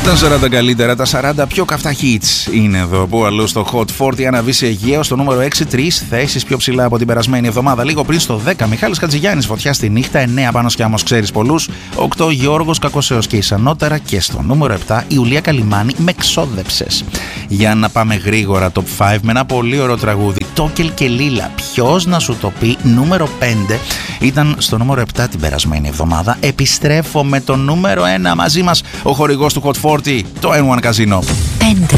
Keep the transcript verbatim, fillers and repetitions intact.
Τα σαράντα καλύτερα, τα σαράντα πιο καυτά hits είναι εδώ. Που αλλού στο Hot σαράντα αναβεί σε Αιγαίο στο νούμερο έξι, τρεις θέσεις πιο ψηλά από την περασμένη εβδομάδα. Λίγο πριν στο δέκα, Μιχάλης Χατζηγιάννης, Φωτιά στη νύχτα. εννέα, Πάνος Κιάμος, Ξέρεις πολλούς. οκτώ, Γιώργος Κακοσέος και Ισανότερα. Και στο νούμερο επτά, Ιουλία Καλιμάνη, Με ξόδεψες. Για να πάμε γρήγορα, top πέντε με ένα πολύ ωραίο τραγούδι. Τόκελ και Λίλα, ποιος να σου το πει. Νούμερο πέντε ήταν στο νούμερο επτά την περασμένη εβδομάδα. Επιστρέφω με το νούμερο ένα μαζί μας, ο χορηγός του Hot σαράντα, το N one Casino.